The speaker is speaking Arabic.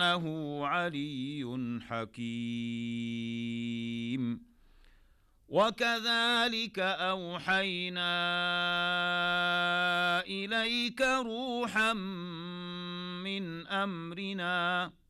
إنه علي حكيم. وكذلك أوحينا إليك روحا من أمرنا